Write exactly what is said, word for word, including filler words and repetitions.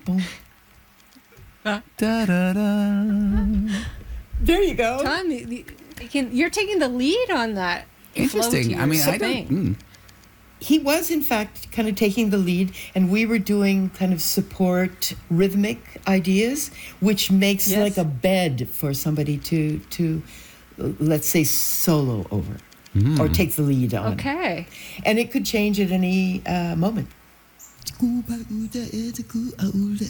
boom. Uh. Da da da. There you go. Tom, you, you can, you're taking the lead on that. Interesting. floaty I mean, I thing. don't. Mm. He was, in fact, kind of taking the lead, and we were doing kind of support rhythmic ideas, which makes Yes. like a bed for somebody to, to uh, let's say, solo over or take the lead on. Okay. And it could change at any uh, moment.